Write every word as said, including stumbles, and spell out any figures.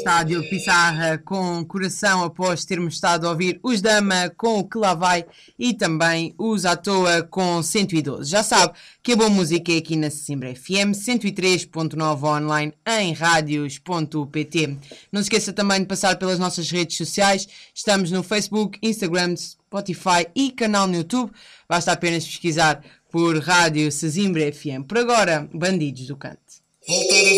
está Diogo Pissarra com coração após termos estado a ouvir os Dama com o Que Lá Vai e também os À Toa com cento e doze. Já sabe que a boa música é aqui na Sesimbra F M cento e três ponto nove online em radios ponto pt. Não se esqueça também de passar pelas nossas redes sociais. Estamos no Facebook, Instagram, Spotify e canal no YouTube. Basta apenas pesquisar por Rádio Sesimbra F M. Por agora, Bandidos do Canto.